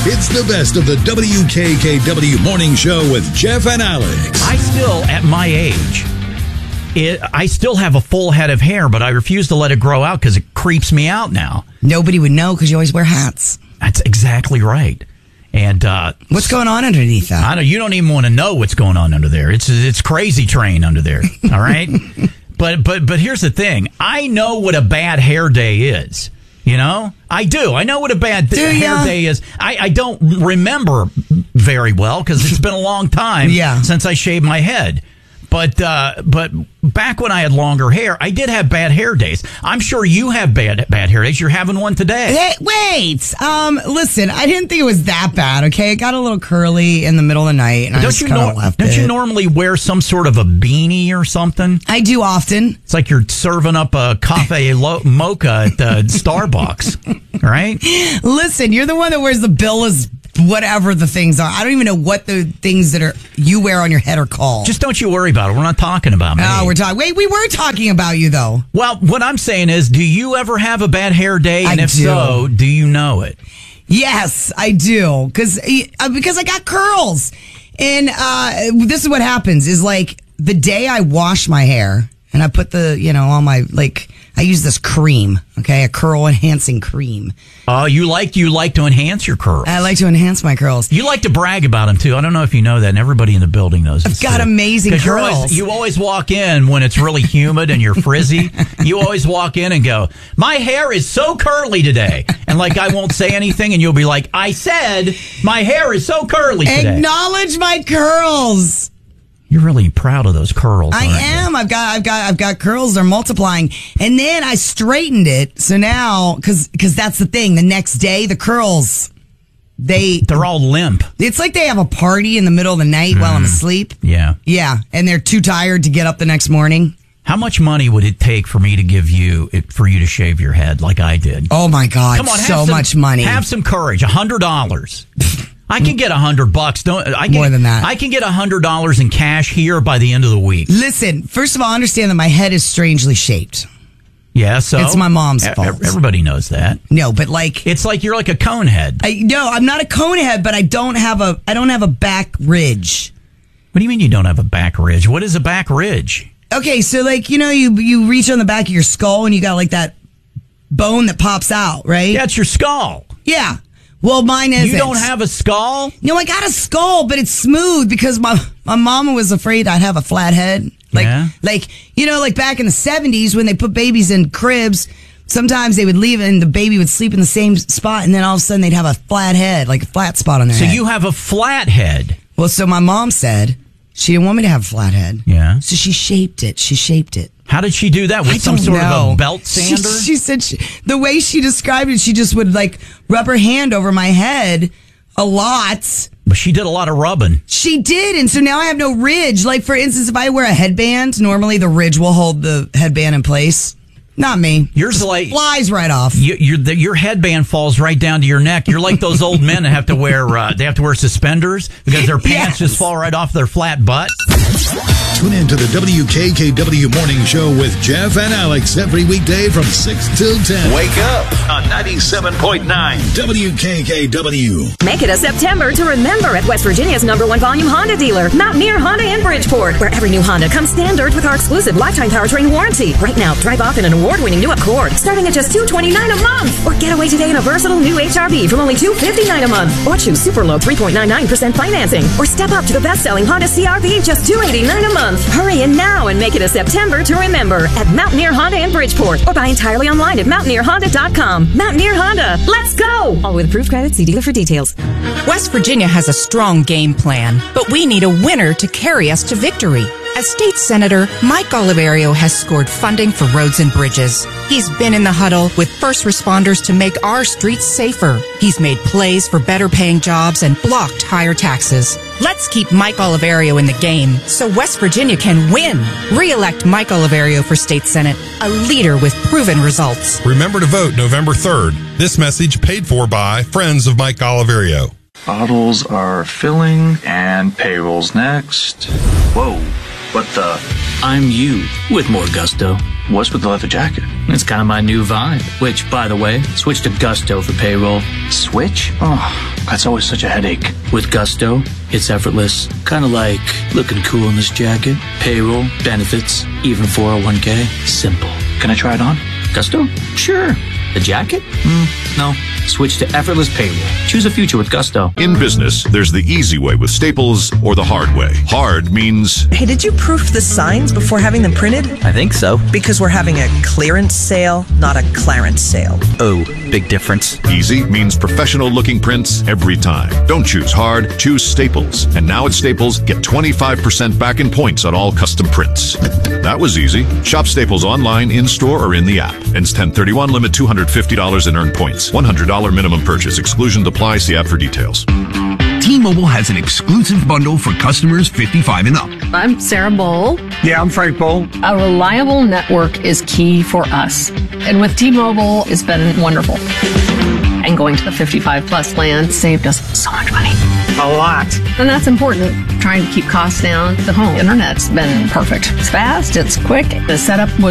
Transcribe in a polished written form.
It's the best of the WKKW Morning Show with Jeff and Alex. I still, at my age, I still have a full head of hair, but I refuse to let it grow out because it creeps me out now. Nobody would know because you always wear hats. That's exactly right. And what's going on underneath that? I know you don't even want to know what's going on under there. It's crazy train under there. All right, but here's the thing. I know what a bad hair day is. You know, I do. I know what a bad hair day is. I don't remember very well because it's been a long time since I shaved my head. But back when I had longer hair, I did have bad hair days. I'm sure you have bad hair days. You're having one today. Hey, wait. Listen, I didn't think it was that bad, okay? It got a little curly in the middle of the night, and I just kind of left it. Don't you normally wear some sort of a beanie or something? I do often. It's like you're serving up a cafe mocha at Starbucks, right? Listen, you're the one that wears the billless whatever the things are. I don't even know what the things that you wear on your head are called. Just don't you worry about it. We're not talking about me. No, we were talking about you, though. Well, what I'm saying is, do you ever have a bad hair day? And if so, do you know it? Yes, I do. because I got curls. And this is what happens, is like the day I wash my hair, and I put on my, I use this cream, okay, a curl enhancing cream. Oh, you like to enhance your curls. I like to enhance my curls. You like to brag about them too. I don't know if you know that, and everybody in the building knows. I've got amazing curls. You always walk in when it's really humid and you're frizzy. You always walk in and go, "My hair is so curly today," and I won't say anything, and you'll be like, "I said my hair is so curly today." Acknowledge my curls. You're really proud of those curls. I am. I've got curls. They're multiplying. And then I straightened it. So now, because that's the thing. The next day, the curls, they're all limp. It's like they have a party in the middle of the night while I'm asleep. Yeah. Yeah. And they're too tired to get up the next morning. How much money would it take for me to give you for you to shave your head like I did? Oh my God! Come on, so much money. Have some courage. $100. I can get $100. More than that. I can get $100 in cash here by the end of the week. Listen, first of all, understand that my head is strangely shaped. Yeah, so it's my mom's fault. Everybody knows that. No, but it's like you're like a cone head. No, I'm not a cone head, but I don't have a back ridge. What do you mean you don't have a back ridge? What is a back ridge? Okay, so you reach on the back of your skull and you got that bone that pops out, right? Yeah, it's your skull. Yeah. Well, mine isn't. You don't have a skull? No, I got a skull, but it's smooth because my mama was afraid I'd have a flat head. Like back in the 70s when they put babies in cribs, sometimes they would leave it and the baby would sleep in the same spot, and then all of a sudden they'd have a flat head, like a flat spot on their head. So you have a flat head? Well, so my mom said she didn't want me to have a flat head. Yeah. So she shaped it. How did she do that? With some sort of a belt sander? She said the way she described it, she just would rub her hand over my head a lot. But she did a lot of rubbing. She did, and so now I have no ridge. Like, for instance, if I wear a headband, normally the ridge will hold the headband in place. Not me. Yours flies right off. Your headband falls right down to your neck. You're like those old men that have to wear suspenders because their pants just fall right off their flat butt. Tune in to the WKKW Morning Show with Jeff and Alex every weekday from 6 till 10. Wake up on 97.9 WKKW. Make it a September to remember at West Virginia's #1 volume Honda dealer, Mountaineer Honda in Bridgeport, where every new Honda comes standard with our exclusive lifetime powertrain warranty. Right now, drive off in an award-winning new Accord, starting at just $229 a month. Or get away today in a versatile new HRV from only $259 a month. Or choose super low 3.99% financing. Or step up to the best-selling Honda CRV, just $289 a month. Hurry in now and make it a September to remember at Mountaineer Honda in Bridgeport. Or buy entirely online at MountaineerHonda.com. Mountaineer Honda, let's go! All with approved credit. See dealer for details. West Virginia has a strong game plan, but we need a winner to carry us to victory. As state senator, Mike Oliverio has scored funding for roads and bridges. He's been in the huddle with first responders to make our streets safer. He's made plays for better paying jobs and blocked higher taxes. Let's keep Mike Oliverio in the game so West Virginia can win. Re-elect Mike Oliverio for state senate, a leader with proven results. Remember to vote November 3rd. This message paid for by Friends of Mike Oliverio. Bottles are filling and payroll's next. Whoa. What the? I'm you with more gusto. What's with the leather jacket? It's kind of my new vibe. Which, by the way, switch to Gusto for payroll. Switch? Oh, that's always such a headache. With Gusto, it's effortless. Kind of like looking cool in this jacket. Payroll, benefits, even 401k. Simple. Can I try it on? Gusto? Sure. The jacket? No. Switch to effortless payroll. Choose a future with Gusto. In business, there's the easy way with Staples or the hard way. Hard means... Hey, did you proof the signs before having them printed? I think so. Because we're having a clearance sale, not a Clarence sale. Oh, big difference. Easy means professional-looking prints every time. Don't choose hard, choose Staples. And now at Staples, get 25% back in points on all custom prints. That was easy. Shop Staples online, in-store, or in the app. Ends 10/31, limit $250 in earned points. $100 minimum purchase. Exclusion apply. See app for details. T-Mobile has an exclusive bundle for customers 55 and up. I'm Sarah Bowl. Yeah, I'm Frank Bowl. A reliable network is key for us. And with T-Mobile, it's been wonderful. And going to the 55 plus plan saved us so much money. A lot. And that's important. Trying to keep costs down. The home internet's been perfect. It's fast, it's quick. The setup was